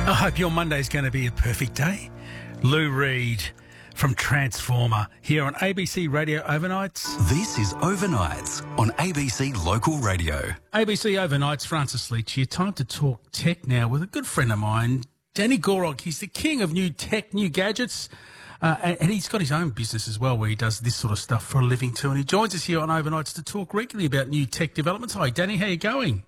I hope your Monday's going to be a perfect day. Lou Reed from Transformer here on ABC Radio Overnights. This is Overnights on ABC Local Radio. ABC Overnights, Francis Leach here. Time to talk tech now with a good friend of mine, Danny Gorog. He's the king of new tech, new gadgets, and he's got his own business as well where he does this sort of stuff for a living too. And he joins us here on Overnights to talk regularly about new tech developments. Hi, Danny. How you going?